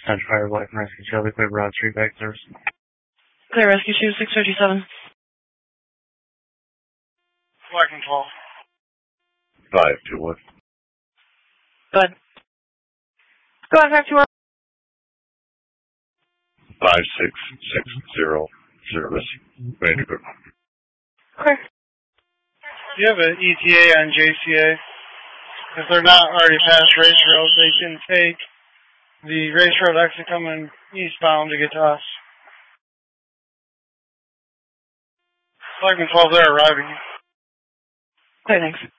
Central Fire Black and Rescue Shelby, clear Broad Street, back service. Clear Rescue 2, 657. Black and 12. 521. Good. Go on, 521. 5660 service. Vancouver. Clear. Do you have an ETA on JCA? If they're not already past Race Road, they can take the Race Road exit coming eastbound to get to us. Blackman 12, they're arriving. Okay, thanks.